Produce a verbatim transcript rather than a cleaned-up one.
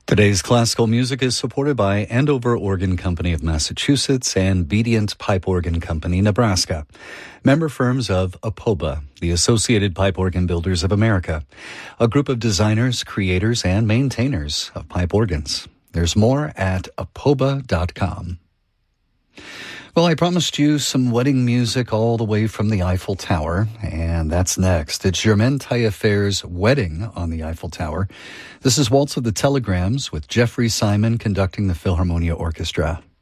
Today's classical music is supported by Andover Organ Company of Massachusetts and Bedient Pipe Organ Company, Nebraska, member firms of APOBA, the Associated Pipe Organ Builders of America, a group of designers, creators, and maintainers of pipe organs. There's more at apoba dot com. Well, I promised you some wedding music all the way from the Eiffel Tower, and that's next. It's Germaine Taillefer's Wedding on the Eiffel Tower. This is Waltz of the Telegrams with Jeffrey Simon conducting the Philharmonia Orchestra.